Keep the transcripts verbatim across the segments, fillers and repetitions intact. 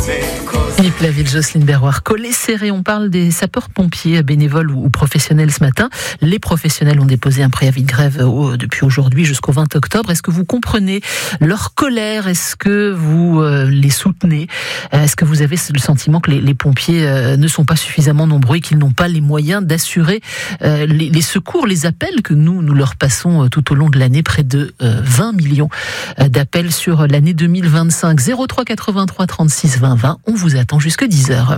Philippe Laville, Jocelyne Berroir, collé serré. On parle des sapeurs-pompiers, bénévoles ou professionnels ce matin. Les professionnels ont déposé un préavis de grève depuis aujourd'hui jusqu'au vingt octobre. Est-ce que vous comprenez leur colère? Est-ce que vous euh, les soutenez? Est-ce que vous avez le sentiment que les, les pompiers euh, ne sont pas suffisamment nombreux et qu'ils n'ont pas les moyens d'assurer euh, les, les secours, les appels que nous, nous leur passons euh, tout au long de l'année? Près de euh, vingt millions euh, d'appels sur l'année deux mille vingt-cinq. zéro trois quatre-vingt-trois trente-six vingt vingt. On vous attend jusqu'à dix heures.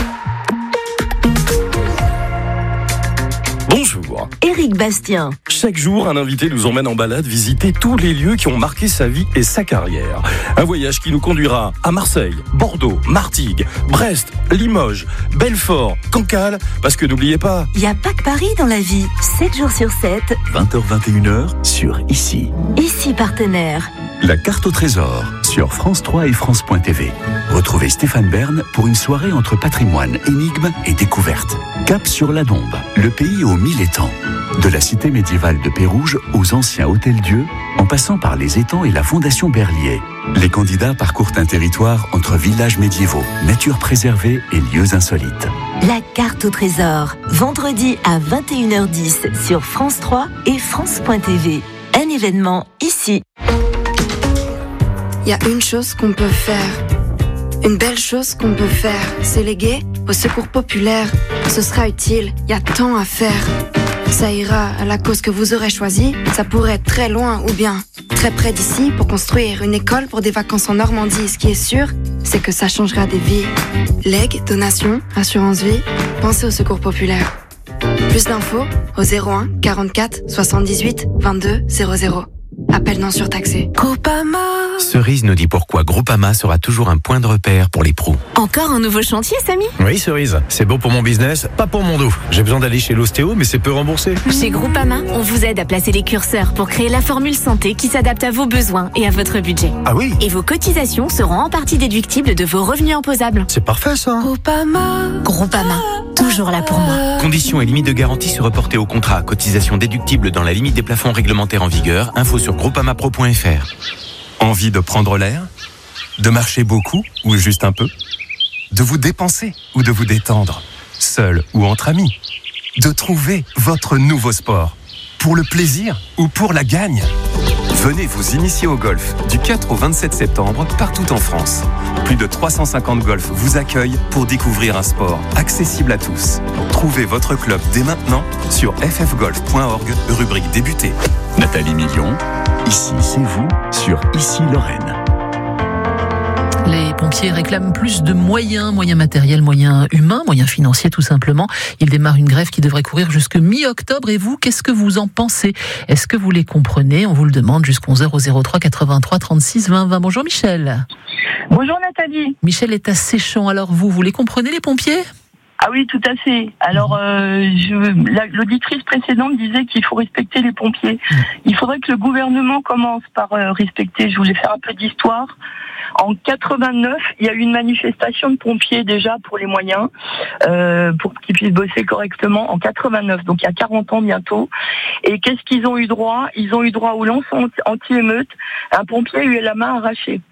Bonjour. Éric Bastien. Chaque jour, un invité nous emmène en balade visiter tous les lieux qui ont marqué sa vie et sa carrière. Un voyage qui nous conduira à Marseille, Bordeaux, Martigues, Brest, Limoges, Belfort, Cancale, parce que n'oubliez pas... Il n'y a pas que Paris dans la vie. sept jours sur sept. vingt heures vingt et une heures sur Ici. Ici partenaire. La carte au trésor sur France trois et France point T V. Retrouvez Stéphane Bern pour une soirée entre patrimoine, énigmes et découvertes. Cap sur la Dombe, le pays aux mille étangs. De la cité médiévale de Pérouge aux anciens hôtels-dieux, en passant par les étangs et la fondation Berlier. Les candidats parcourent un territoire entre villages médiévaux, nature préservée et lieux insolites. La carte au trésor, vendredi à vingt et une heures dix sur France trois et France point T V. Un événement ici. Il y a une chose qu'on peut faire, une belle chose qu'on peut faire, c'est léguer au secours populaire. Ce sera utile, il y a tant à faire. Ça ira à la cause que vous aurez choisie, ça pourrait être très loin ou bien très près d'ici pour construire une école pour des vacances en Normandie. Ce qui est sûr, c'est que ça changera des vies. Legs, donations, assurance vie, pensez au secours populaire. Plus d'infos au zéro un quarante-quatre soixante-dix-huit vingt-deux zéro zéro. Appel non surtaxé. Groupama. Cerise nous dit pourquoi Groupama sera toujours un point de repère pour les pros. Encore un nouveau chantier, Samy? Oui, Cerise. C'est bon pour mon business, pas pour mon dos. J'ai besoin d'aller chez l'ostéo, mais c'est peu remboursé. Chez Groupama, on vous aide à placer les curseurs pour créer la formule santé qui s'adapte à vos besoins et à votre budget. Ah oui? Et vos cotisations seront en partie déductibles de vos revenus imposables. C'est parfait, ça. Groupama. Groupama. Toujours là pour moi. Conditions et limites de garantie se reporter au contrat. Cotisation déductible dans la limite des plafonds réglementaires en vigueur. Info sur groupamapro point f r. Envie de prendre l'air? De marcher beaucoup ou juste un peu? De vous dépenser ou de vous détendre? Seul ou entre amis? De trouver votre nouveau sport? Pour le plaisir ou pour la gagne? Venez vous initier au golf du quatre au vingt-sept septembre partout en France. Plus de trois cent cinquante golfs vous accueillent pour découvrir un sport accessible à tous. Trouvez votre club dès maintenant sur f f golf point org, rubrique débuter. Nathalie Million, Ici c'est vous sur Ici Lorraine. Les pompiers réclament plus de moyens, moyens matériels, moyens humains, moyens financiers tout simplement. Ils démarrent une grève qui devrait courir jusque mi-octobre. Et vous, qu'est-ce que vous en pensez? Est-ce que vous les comprenez? On vous le demande jusqu'à onze heures au zéro trois quatre-vingt-trois trente-six vingt vingt. Bonjour Michel. Bonjour Nathalie. Michel est à Séchant. Alors vous, vous les comprenez les pompiers? Ah oui, tout à fait. Alors, euh, je, la, l'auditrice précédente disait qu'il faut respecter les pompiers. Il faudrait que le gouvernement commence par euh, respecter. Je voulais faire un peu d'histoire. En quatre-vingt-neuf, il y a eu une manifestation de pompiers déjà pour les moyens, euh, pour qu'ils puissent bosser correctement en quatre-vingt-neuf, donc il y a quarante ans bientôt. Et qu'est-ce qu'ils ont eu droit? Ils ont eu droit au lance anti-émeute. Un pompier a eu la main arrachée.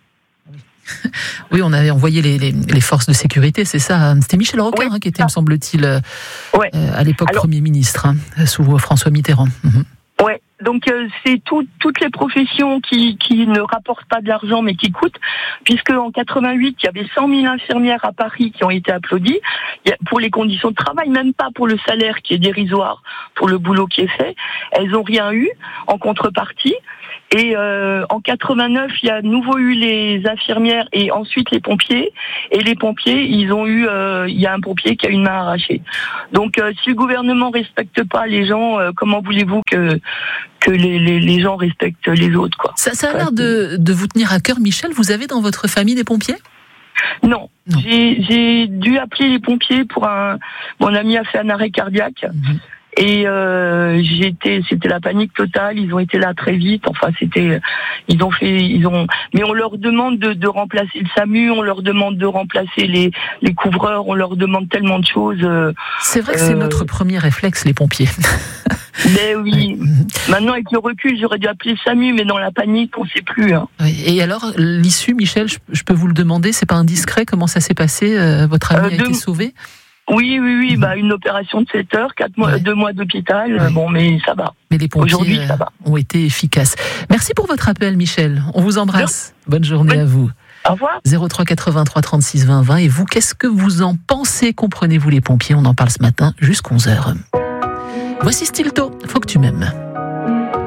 Oui, on avait envoyé les, les, les forces de sécurité, c'est ça. C'était Michel Rocard oui, hein, qui était, me semble-t-il, euh, ouais. euh, à l'époque Alors, Premier ministre, hein, sous François Mitterrand. Mmh. Ouais. Donc euh, c'est tout, toutes les professions qui, qui ne rapportent pas de l'argent mais qui coûtent, puisque en quatre-vingt-huit il y avait cent mille infirmières à Paris qui ont été applaudies pour les conditions de travail, même pas pour le salaire qui est dérisoire pour le boulot qui est fait. Elles ont rien eu en contrepartie. Et euh, en quatre-vingt-neuf, il y a à nouveau eu les infirmières et ensuite les pompiers. Et les pompiers, ils ont eu, euh, il y a un pompier qui a une main arrachée. Donc, euh, si le gouvernement respecte pas les gens, euh, comment voulez-vous que que les, les, les gens respectent les autres, quoi? Ça, ça a l'air de, de vous tenir à cœur, Michel. Vous avez dans votre famille des pompiers? Non, non. J'ai, j'ai dû appeler les pompiers pour un. Mon ami a fait un arrêt cardiaque. Mmh. Et euh, j'étais, c'était la panique totale. Ils ont été là très vite. Enfin, c'était, ils ont fait, ils ont. Mais on leur demande de, de remplacer le SAMU, on leur demande de remplacer les les couvreurs, on leur demande tellement de choses. Euh, c'est vrai que euh... c'est notre premier réflexe, les pompiers. Mais oui. Maintenant, avec le recul, j'aurais dû appeler le SAMU, mais dans la panique, on ne sait plus. Hein. Oui. Et alors, l'issue, Michel, je, je peux vous le demander, c'est pas indiscret, comment ça s'est passé? euh, Votre ami euh, a de... été sauvé? Oui, oui, oui, mmh. bah, une opération de sept heures, quatre mois, ouais. deux mois d'hôpital, ouais. bon, mais ça va. Mais les pompiers Aujourd'hui, ça va. ont été efficaces. Merci pour votre appel, Michel. On vous embrasse. Non. Bonne journée oui. à vous. Au revoir. zéro trois quatre-vingt-trois trente-six vingt vingt. Et vous, qu'est-ce que vous en pensez? Comprenez-vous les pompiers? On en parle ce matin jusqu'à onze heures. Voici Stilto, Faut que tu m'aimes.